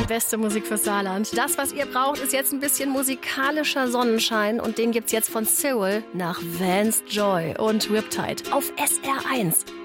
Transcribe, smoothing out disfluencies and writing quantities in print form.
beste Musik fürs Saarland. Das, was ihr braucht, ist jetzt ein bisschen musikalischer Sonnenschein. Und den gibt's jetzt von Cyril nach Vance Joy und Riptide auf SR1.